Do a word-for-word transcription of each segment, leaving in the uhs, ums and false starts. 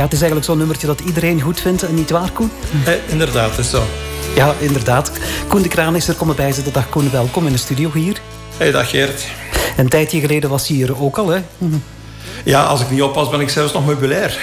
Ja, het is eigenlijk zo'n nummertje dat iedereen goed vindt, en niet waar, Koen? Eh, inderdaad, het is zo. Ja, inderdaad. Koen de Kraan is er komen bijzitten. Dag Koen, welkom in de studio hier. Hey, dag Geert. Een tijdje geleden was hij hier ook al, hè? Ja, als ik niet oppas ben ik zelfs nog meubilair.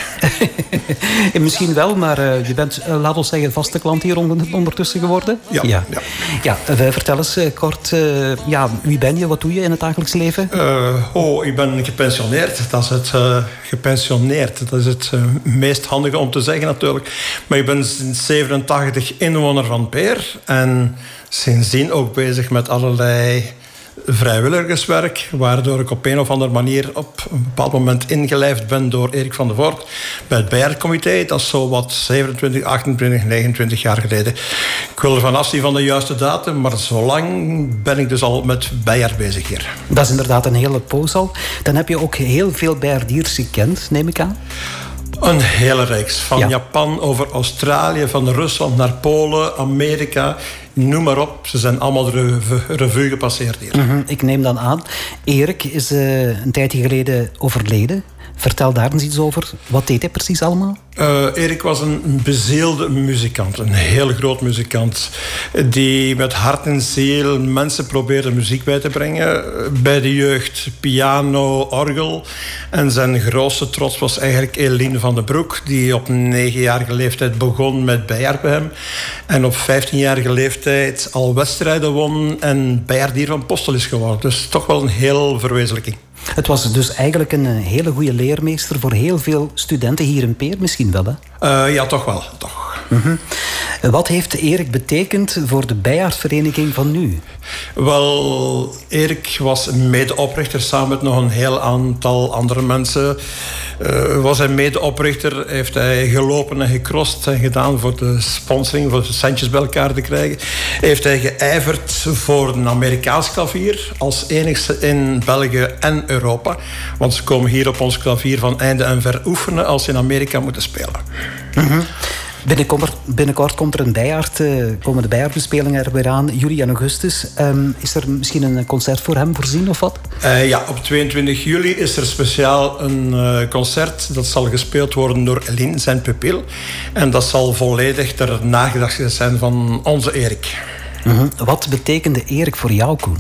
Misschien wel, maar uh, je bent, uh, laat ons zeggen, vaste klant hier ondertussen geworden. Ja. Ja, ja. ja uh, vertel eens uh, kort, uh, ja, wie ben je, wat doe je in het dagelijks leven? Uh, oh, ik ben gepensioneerd. Dat is het uh, gepensioneerd. Dat is het uh, meest handige om te zeggen natuurlijk. Maar ik ben sinds zevenentachtig inwoner van Peer. En sindsdien ook bezig met allerlei vrijwilligerswerk, waardoor ik op een of andere manier op een bepaald moment ingelijfd ben door Erik van der Voort bij het Beyer-comité. Dat is zo wat zevenentwintig, achtentwintig, negenentwintig jaar geleden. Ik wil ervan afzien van de juiste datum, maar zo lang ben ik dus al met Beyer bezig hier. Dat is inderdaad een hele poos al. Dan heb je ook heel veel Beyer-diers gekend, neem ik aan. Een hele reeks. Van ja. Japan over Australië, van Rusland naar Polen, Amerika, noem maar op. Ze zijn allemaal de revue, revue gepasseerd hier. Mm-hmm. Ik neem dan aan, Erik is uh, een tijdje geleden overleden. Vertel daar eens iets over. Wat deed hij precies allemaal? Uh, Erik was een bezielde muzikant. Een heel groot muzikant. Die met hart en ziel mensen probeerde muziek bij te brengen. Bij de jeugd piano, orgel. En zijn grootste trots was eigenlijk Eline van den Broek. Die op negenjarige leeftijd begon met Beyer bij hem. En op vijftienjarige leeftijd al wedstrijden won. En Beyer-dier van Postel is geworden. Dus toch wel een heel verwezenlijking. Het was dus eigenlijk een hele goede leermeester voor heel veel studenten hier in Peer, misschien wel, hè? Uh, ja, toch wel. Toch. Mm-hmm. Wat heeft Erik betekend voor de Beyer-vereniging van nu? Wel, Erik was medeoprichter samen met nog een heel aantal andere mensen. Uh, was hij medeoprichter, heeft hij gelopen en gecrossed en gedaan voor de sponsoring, voor de centjes bij elkaar te krijgen. Heeft hij geijverd voor een Amerikaans klavier, als enigste in België en Europa. Want ze komen hier op ons klavier van einde en ver oefenen als ze in Amerika moeten spelen. Mm-hmm. Binnenkort, binnenkort komt er een Beyaard, uh, komen de Beyaard-bespelingen er weer aan, juli en augustus. Um, is er misschien een concert voor hem voorzien of wat? Uh, ja, op tweeëntwintig juli is er speciaal een uh, concert. Dat zal gespeeld worden door Eline, zijn pupil. En dat zal volledig ter nagedachtenis zijn van onze Erik. Mm-hmm. Wat betekende Erik voor jou, Koen?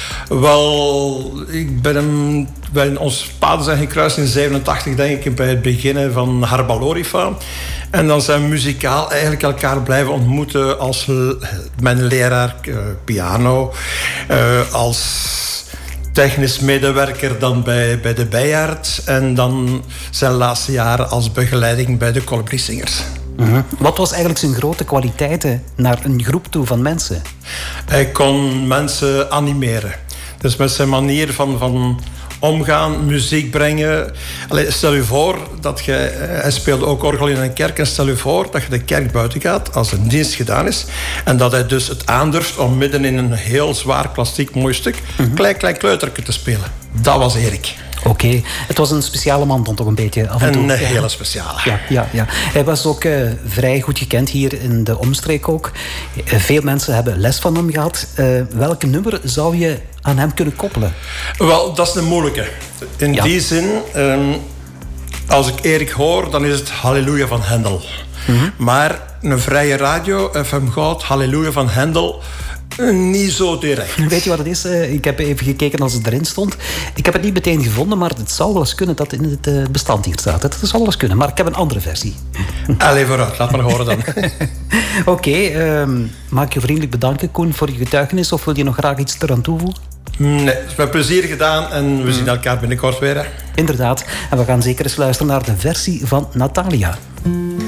Wel, ik ben hem... Wij, onze paden zijn gekruist in zevenentachtig, denk ik, bij het beginnen van Harbalorifa. En dan zijn we muzikaal eigenlijk elkaar blijven ontmoeten als mijn leraar uh, piano, uh, als technisch medewerker dan bij, bij de Beyaard en dan zijn laatste jaren als begeleiding bij de Colibriezingers. Mm-hmm. Wat was eigenlijk zijn grote kwaliteiten naar een groep toe van mensen? Hij kon mensen animeren. Dus met zijn manier van, van omgaan, muziek brengen. Allee, stel je voor dat je... Hij speelde ook orgel in een kerk. En stel je voor dat je de kerk buiten gaat als een dienst gedaan is. En dat hij dus het aandurft om midden in een heel zwaar klassiek mooi stuk mm-hmm. klein, klein kleuterke te spelen. Dat was Erik. Oké, okay. Het was een speciale man dan toch een beetje af en toe. Een ja. hele speciale. Ja, ja, ja. Hij was ook uh, vrij goed gekend hier in de omstreek ook. Uh, veel mensen hebben les van hem gehad. Uh, welk nummer zou je aan hem kunnen koppelen? Wel, dat is een moeilijke. In ja. die zin, um, als ik Erik hoor, dan is het Halleluja van Hendel. Mm-hmm. Maar een vrije radio, F M Goud, Halleluja van Hendel... Niet zo direct. Weet je wat het is? Ik heb even gekeken als het erin stond. Ik heb het niet meteen gevonden, maar het zou wel eens kunnen dat in het bestand hier staat. Het zou wel eens kunnen, maar ik heb een andere versie. Allee, vooruit. Laat maar horen dan. Oké, okay, um, mag ik je vriendelijk bedanken, Koen, voor je getuigenis? Of wil je nog graag iets eraan toevoegen? Nee, het is met plezier gedaan en we zien elkaar binnenkort weer. Hè? Inderdaad. En we gaan zeker eens luisteren naar de versie van Natalia.